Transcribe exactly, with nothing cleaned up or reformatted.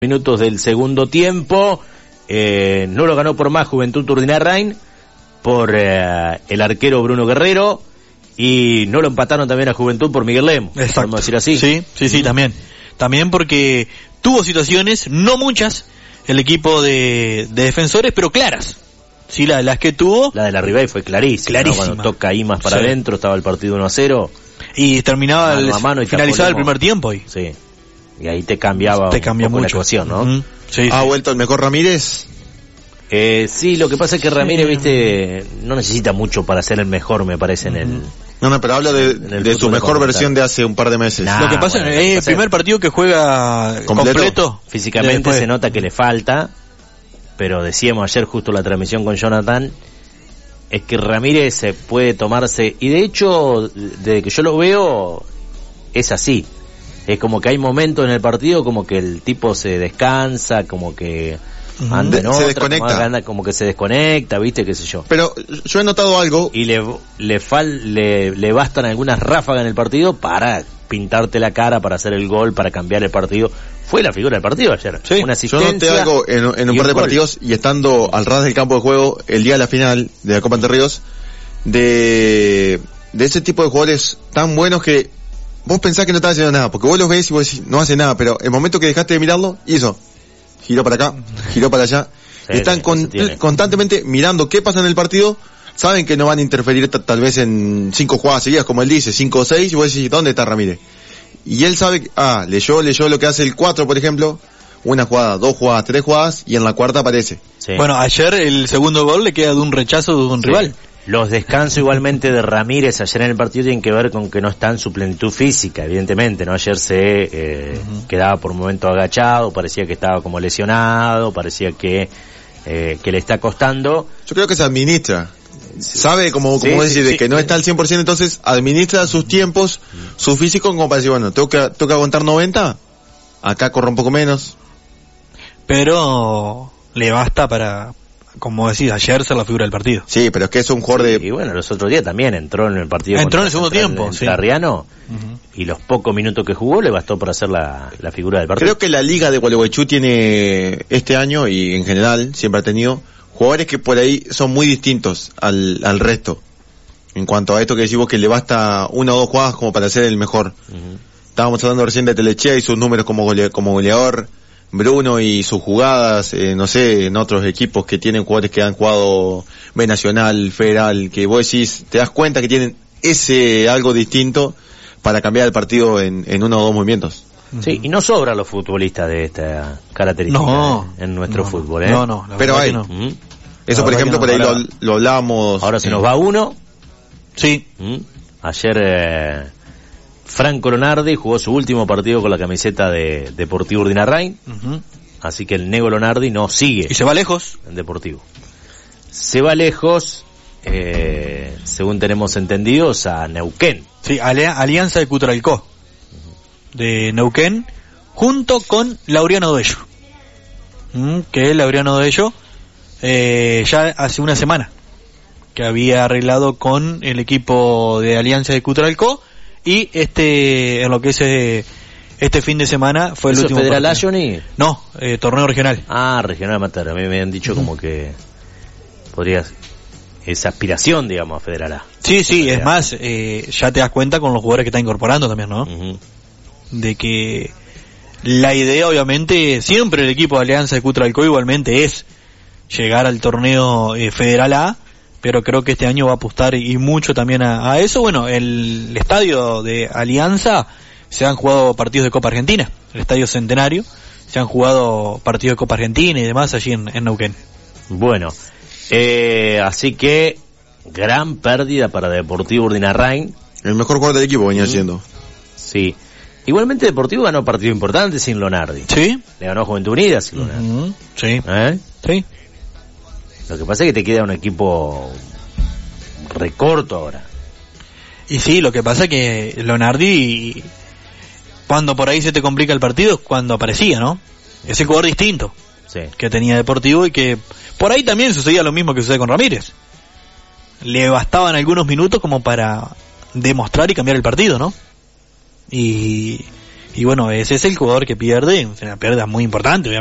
Minutos del segundo tiempo, eh, no lo ganó por más Juventud Urdinarrain, por eh, el arquero Bruno Guerrero, y no lo empataron también a Juventud por Miguel Lemo. Exacto. Podemos decir así. Sí, sí, sí, mm. también. También porque tuvo situaciones, no muchas, el equipo de, de defensores, pero claras. Sí, la, las que tuvo. La de la Ribey fue clarísima, clarísima. ¿no? Cuando toca ahí más para sí. adentro, estaba el partido uno a cero. Y terminaba, mano el, a mano y finalizaba el primer tiempo ahí. Sí. Y ahí te cambiaba te cambia un poco mucho. la ecuación, ¿no? Uh-huh. Sí, ¿Ha sí. vuelto el mejor Ramírez? Eh, sí, lo que pasa es que Ramírez, Sí. viste, no necesita mucho para ser el mejor, me parece, en el... No, no, pero habla de, En el de su fútbol mejor continental. versión de hace un par de meses. Nah. Lo que pasa bueno, es lo que el pasa primer es- partido que juega ¿Completo? completo. Físicamente Después. se nota que le falta, pero decíamos ayer justo la transmisión con Jonathan, es que Ramírez se puede tomarse, y de hecho, desde que yo lo veo, es así. Es como que hay momentos en el partido como que el tipo se descansa, como que Ujú. anda en Se otra, desconecta. Como, que anda- como que se desconecta, viste, qué sé yo. Pero yo he notado algo. Y le le, fal, le le bastan algunas ráfagas en el partido para pintarte la cara, para hacer el gol, para cambiar el partido. Fue la figura del partido ayer. Sí, Una Yo asistencia. noté algo en, en un y par de gol. partidos y estando al ras del campo de juego el día de la final de la Copa Entre Ríos, de, de ese tipo de jugadores tan buenos que vos pensás que no están haciendo nada, porque vos los ves y vos decís, no hace nada, pero el momento que dejaste de mirarlo, hizo. Giró para acá, giró para allá. Sí, Están sí, con- se tiene. constantemente mirando qué pasa en el partido. Saben que no van a interferir t- tal vez en cinco jugadas seguidas, como él dice, cinco o seis, y vos decís, ¿dónde está Ramírez? Y él sabe, que, ah, leyó, leyó lo que hace el cuatro, por ejemplo, una jugada, dos jugadas, tres jugadas, y en la cuarta aparece. Sí. Bueno, ayer el segundo gol le queda de un rechazo de un Sí. rival. Los descansos igualmente de Ramírez ayer en el partido tienen que ver con que no está en su plenitud física, evidentemente, ¿no? Ayer se eh, Ujú. quedaba por momentos agachado, parecía que estaba como lesionado, parecía que, eh, que le está costando. Yo creo que se administra. Sabe, como, Sí, como sí, decir, sí. de que no está al cien por ciento, entonces administra sus tiempos, su físico, como para decir, bueno, tengo que, tengo que aguantar noventa, acá corro un poco menos. Pero le basta para, como decís, ayer ser la figura del partido. Sí, pero es que es un jugador de... Y bueno, los otros días también entró en el partido. Entró en el contra segundo Central tiempo, en sí. Tarriano, y los pocos minutos que jugó le bastó para hacer la, la figura del partido. Creo que la liga de Gualeguaychú tiene este año, y en general siempre ha tenido, jugadores que por ahí son muy distintos al, al resto. En cuanto a esto que decimos que le basta una o dos jugadas como para ser el mejor. Ujú. Estábamos hablando recién de Telechea y sus números como, golea, como goleador, Bruno y sus jugadas, eh, no sé, en otros equipos que tienen jugadores que han jugado B Nacional, Federal, que vos decís, te das cuenta que tienen ese algo distinto para cambiar el partido en, en uno o dos movimientos. Sí, y no sobran los futbolistas de esta característica No, en nuestro no, fútbol, ¿eh? No, no, la Pero verdad hay. que no. Ujú. Eso, La por verdad ejemplo, que por no, ahí ahora- lo, lo hablábamos. Ahora se eh, nos va uno. Sí, Ujú. Ayer eh, Franco Lonardi jugó su último partido con la camiseta de Deportivo Urdinarrain, ujú. así que el Nego Lonardi no sigue Y se va lejos. en Deportivo. Se va lejos, eh, según tenemos entendidos, a Neuquén. Sí, Alia- Alianza de Cutralcó, de Neuquén, junto con Laureano Doello. Mm, que Laureano Doello, eh, ya hace una semana, que había arreglado con el equipo de Alianza de Cutralcó, y este, en lo que es eh, este fin de semana, fue el ¿Eso es último Federal A, partido. Johnny? No, eh, torneo regional. Ah, Regional Amateur. A mí me habían dicho como que podría... esa aspiración, digamos, a Federal A. Sí, sí, es Federal. más, eh, ya te das cuenta con los jugadores que está incorporando también, ¿no? Ujú. De que la idea, obviamente, siempre el equipo de Alianza de Cutralcó igualmente es llegar al torneo eh, Federal A, pero creo que este año va a apostar y mucho también a, a eso. Bueno, el, el estadio de Alianza se han jugado partidos de Copa Argentina, el estadio Centenario, se han jugado partidos de Copa Argentina y demás allí en, en Neuquén. Bueno, eh, así que gran pérdida para Deportivo Urdinarrain. El mejor jugador del equipo venía siendo. Sí. Igualmente Deportivo ganó partido importante sin Lonardi. ¿Sí? Le ganó Juventud Unida sin Lonardi. Ujú, sí, ¿Eh? sí. Lo que pasa es que te queda un equipo recorto ahora. Y sí, lo que pasa es que Lonardi, cuando por ahí se te complica el partido, es cuando aparecía, ¿no? Es el jugador distinto Sí. que tenía Deportivo, y que por ahí también sucedía lo mismo que sucede con Ramírez. Le bastaban algunos minutos como para demostrar y cambiar el partido, ¿no? Y y bueno, ese es el jugador que pierde, una pérdida muy importante, obviamente.